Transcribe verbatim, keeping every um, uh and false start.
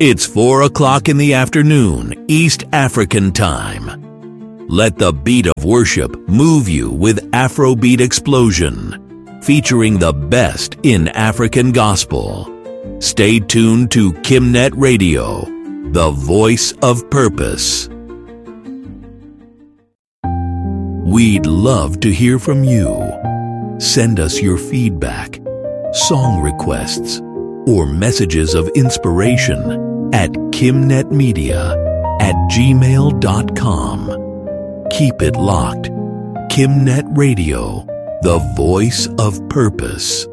It's four o'clock in the afternoon, East African time. Let the beat of worship move you with Afrobeat Explosion, featuring the best in African gospel. Stay tuned to Kimnet Radio, the voice of purpose. We'd love to hear from you. Send us your feedback, song requests, or messages of inspiration at kimnetmedia at gmail dot com. Keep it locked. Kimnet Radio, the voice of purpose.